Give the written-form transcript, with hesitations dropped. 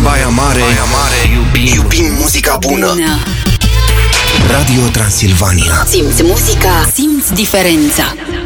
Baia Mare, iubim muzica bună. Radio Transilvania. Simți muzica, simți diferența.